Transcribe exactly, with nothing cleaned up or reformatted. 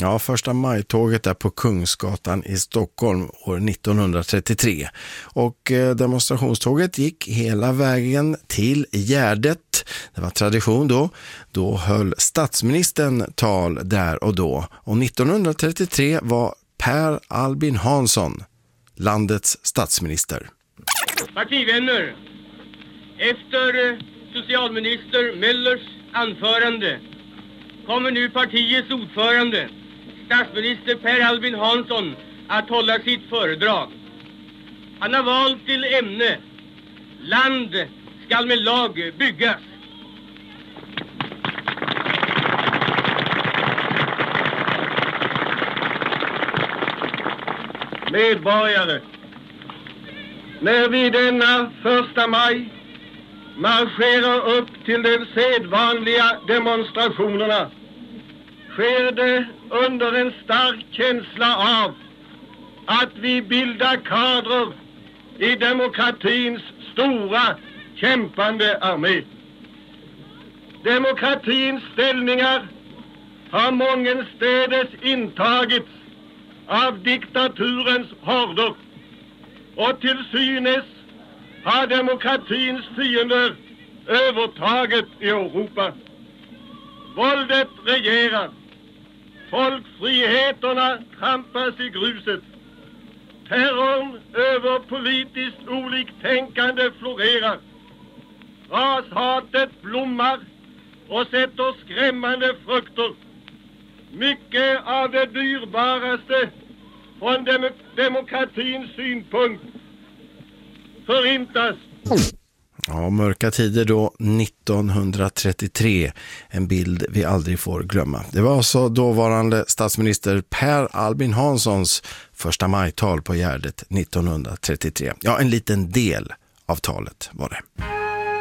Ja, första majtåget där på Kungsgatan i Stockholm år nittonhundratrettiotre. Och eh, demonstrationståget gick hela vägen till Gärdet. Det var tradition då. Då höll statsministern tal där och då. Och nittonhundratrettiotre var Per Albin Hansson landets statsminister. Partivänner, efter socialminister Möllers anförande kommer nu partiets ordförande, statsminister Per Albin Hansson, att hålla sitt föredrag. Han har valt till ämne: land skall med lag byggas. Medborgare, när vi denna första maj marscherar upp till de sedvanliga demonstrationerna sker det under en stark känsla av att vi bildar kadrer i demokratins stora kämpande armé. Demokratins ställningar har mångenstädes intagits av diktaturens horder, och till synes har demokratins fiender övertaget i Europa. Våldet regerar. Folkfriheterna trampas i gruset. Terrorn över politiskt oliktänkande florerar. Rashatet blommar och sätter skrämmande frukter. Mycket av det dyrbaraste från dem- demokratins synpunkt förintas. Ja, mörka tider då nittonhundratrettiotre, en bild vi aldrig får glömma. Det var alltså dåvarande statsminister Per Albin Hanssons första majtal på Gärdet nittonhundratrettiotre. Ja, en liten del av talet var det.